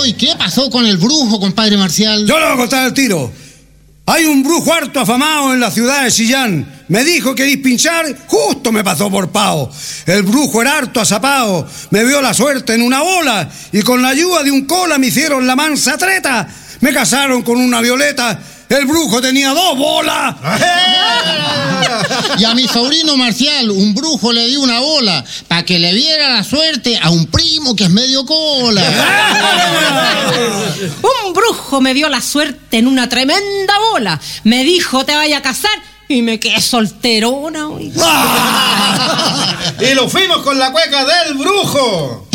Oh, ¿y qué pasó con el brujo, compadre Marcial? Yo le voy a contar el tiro. Hay un brujo harto afamado en la ciudad de Chillán. Me dijo que dispinchar, justo me pasó por pao. El brujo era harto azapao. Me vio la suerte en una bola y con la ayuda de un cola me hicieron la mansa treta. Me casaron con una violeta. El brujo tenía 2 bolas. Y a mi sobrino Marcial, un brujo le dio una bola para que le diera la suerte a un primo que es medio cola. Un brujo me dio la suerte en una tremenda bola. Me dijo, te vaya a casar, y me quedé solterona. Y lo fuimos con la cueca del brujo.